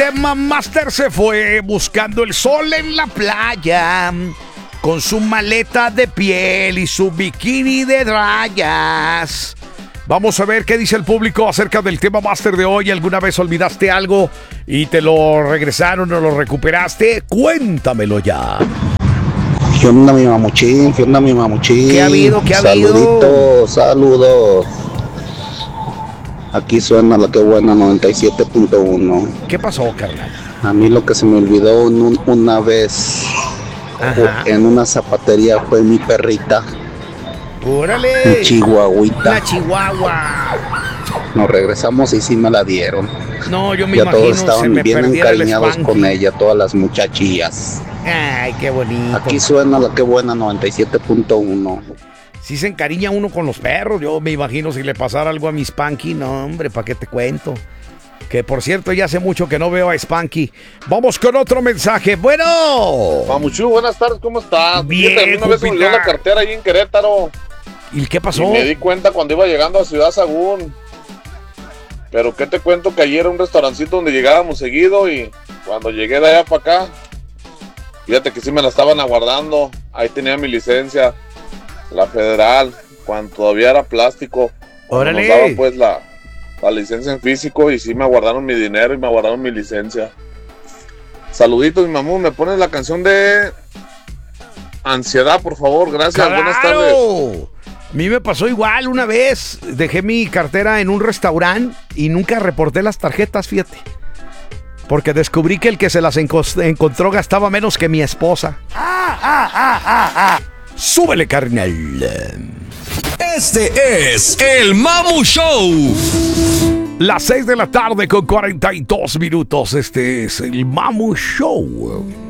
tema master se fue buscando el sol en la playa, con su maleta de piel y su bikini de rayas. Vamos a ver qué dice el público acerca del tema máster de hoy. ¿Alguna vez olvidaste algo y te lo regresaron o lo recuperaste? Cuéntamelo ya. ¿Qué onda mi mamuchín? ¿Qué onda mi mamuchín? ¿Qué ha habido? ¿Qué ha habido? Saluditos, saludos. Aquí suena la que buena 97.1. ¿Qué pasó, carnal? A mí lo que se me olvidó una vez en una zapatería fue mi perrita. ¡Órale! Un chihuahuita. Una chihuahua. Nos regresamos y sí me la dieron. No, yo me ya imagino todos se estaban me bien perdiera el encariñados Spanky. con ella, todas las muchachillas. Ay, qué bonito. Aquí suena la que buena 97.1. Si se encariña uno con los perros, yo me imagino si le pasara algo a mi Spanky, no, hombre, ¿para qué te cuento? Que por cierto, ya hace mucho que no veo a Spanky. Vamos con otro mensaje. Bueno. Mamuchu, buenas tardes, ¿cómo estás? Bien, Fíjate, a mí una vez se me olvidó la cartera ahí en Querétaro. ¿Y qué pasó? Y me di cuenta cuando iba llegando a Ciudad Sagún. Pero qué te cuento que ayer era un restaurancito donde llegábamos seguido y cuando llegué de allá para acá, fíjate que sí me la estaban aguardando. Ahí tenía mi licencia, la federal, cuando todavía era plástico. Cuando ¡Órale! nos daban pues la licencia en físico y sí me aguardaron mi dinero y me aguardaron mi licencia. Saluditos, mi mamú, me pones la canción de Ansiedad, por favor, gracias, ¡Claro! buenas tardes. A mí me pasó igual una vez. Dejé mi cartera en un restaurante y nunca reporté las tarjetas, fíjate. Porque descubrí que el que se las encontró gastaba menos que mi esposa. ¡Súbele, carnal! Este es el Mamu Show. Las 6 de la tarde con 42 minutos. Este es el Mamu Show.